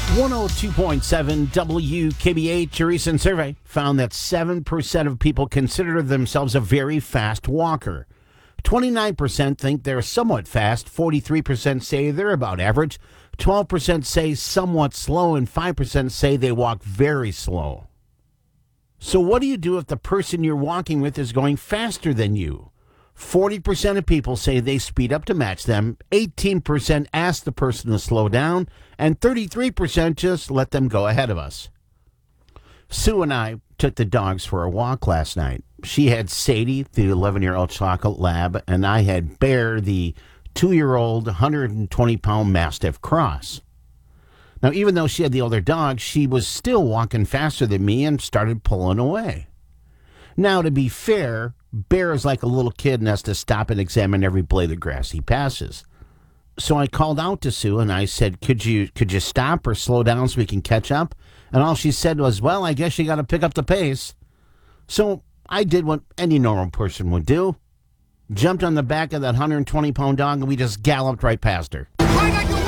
102.7 WKBH, a recent survey found that 7% of people consider themselves a very fast walker. 29% think they're somewhat fast, 43% say they're about average, 12% say somewhat slow, and 5% say they walk very slow. So what do you do if the person you're walking with is going faster than you? 40% of people say they speed up to match them, 18% ask the person to slow down, and 33% just let them go ahead of us. Sue and I took the dogs for a walk last night. She had Sadie, the 11-year-old chocolate lab, and I had Bear, the 2-year-old 120-pound Mastiff cross. Now, even though she had the older dog, she was still walking faster than me and started pulling away. Now, to be fair, Bear is like a little kid and has to stop and examine every blade of grass he passes. So I called out to Sue and I said, could you stop or slow down so we can catch up? And all she said was, well, I guess you got to pick up the pace. So I did what any normal person would do. Jumped on the back of that 120-pound dog and we just galloped right past her.